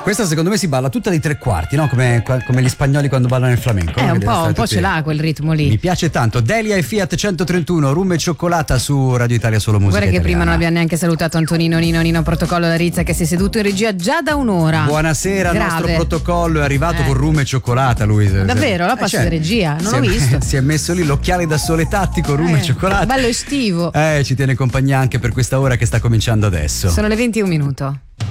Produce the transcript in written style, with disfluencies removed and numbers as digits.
Questa secondo me si balla tutta dei tre quarti, no? Come gli spagnoli quando ballano il flamenco. Un po' ce l'ha quel ritmo lì. Mi piace tanto. Delia e Fiat 131, rum e cioccolata su Radio Italia Solo Musica Guarda che Italiana. prima non abbiamo neanche salutato Antonino Nino Protocollo da Rizza, che si è seduto in regia già da un'ora. Buonasera, il nostro Grave. Protocollo è arrivato con rum e cioccolata, lui. Davvero? La passa di regia? Non l'ho visto. Si è messo lì l'occhiale da sole tattico, rum e cioccolata. Bello estivo. Ci tiene compagnia anche per questa ora che sta cominciando adesso. Sono le 21 minuto.